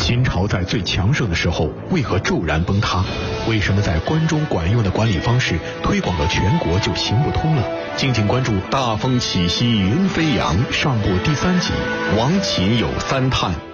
秦朝在最强盛的时候，为何骤然崩塌？为什么在关中管用的管理方式推广到全国就行不通了？敬请关注《大风起兮云飞扬》上部第3集《亡秦有三叹》。